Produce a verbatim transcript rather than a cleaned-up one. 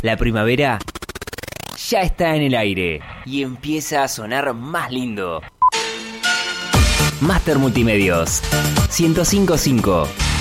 La primavera ya está en el aire y empieza a sonar más lindo. Master Multimedios ciento cinco punto cinco